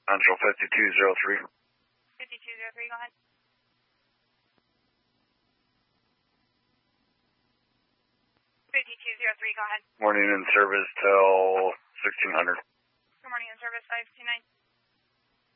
Central 5203. 5203, go ahead. 5203, go ahead. Morning in service till 1600. Good morning in service, 529.